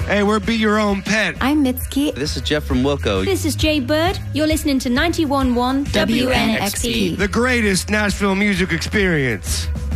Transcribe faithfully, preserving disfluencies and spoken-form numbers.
Hey, we're Be Your Own Pet. I'm Mitski. This is Jeff from Wilco. This is Jay Bird. You're listening to ninety-one point one W N X P. The greatest Nashville music experience.